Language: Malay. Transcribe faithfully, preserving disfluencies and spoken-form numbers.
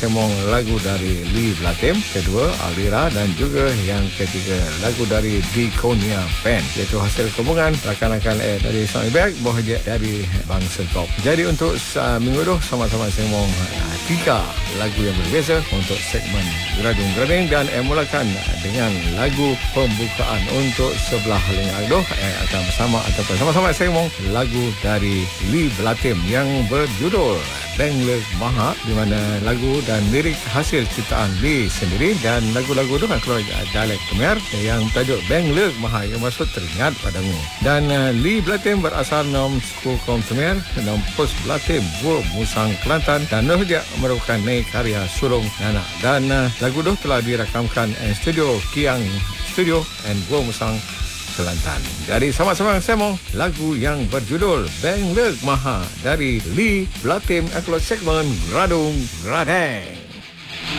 semong lagu dari Lee Blatim, kedua Alira, dan juga yang ketiga lagu dari Diconia Band, iaitu hasil gabungan rakan-rakan eh, dari Sound Back Bohaja dari Bangsa Top. Jadi untuk uh, minggu tu sama-sama semong uh, tiga lagu yang berbeza untuk segmen Geradung-Gerading, dan eh, mulakan dengan lagu pembukaan untuk sebelah lengah tu eh, akan bersama ataupun sama-sama semong lagu dari Lee Blatim yang berjudul Bengleg Maha, di mana lagu dan lirik hasil ciptaan Lee sendiri, dan lagu-lagu itu kan keluar dialek Khmer yang tajuk Bengleg Maha yang maksud teringat padamu. Dan uh, Lee Blatim berasal nom suku kaum Khmer, nom Pos Blatim, Gua Musang Kelantan, dan noh dia merupakan naik karya sulung Nana. Dan uh, lagu itu telah dirakamkan di studio Kiang Studio and Gua Musang Kelantan. Jadi sama-sama semong lagu yang berjudul Bengleg Maha dari Lee Blatim, akhlak segmen Geradung Gerading.